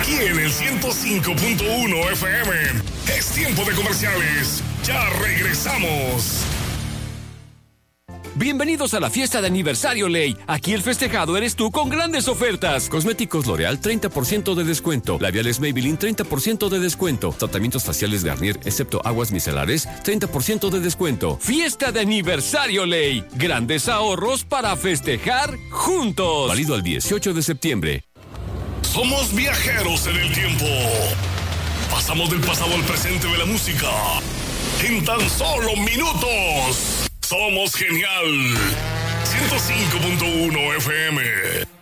aquí en el 105.1 FM. Es tiempo de comerciales. Ya regresamos. Bienvenidos a la fiesta de aniversario Ley. Aquí el festejado eres tú con grandes ofertas. Cosméticos L'Oreal, 30% de descuento. Labiales Maybelline, 30% de descuento. Tratamientos faciales Garnier, excepto aguas micelares, 30% de descuento. Fiesta de aniversario Ley. Grandes ahorros para festejar juntos. Válido al 18 de septiembre. Somos viajeros en el tiempo. Pasamos del pasado al presente de la música en tan solo minutos. Somos genial. 105.1 FM.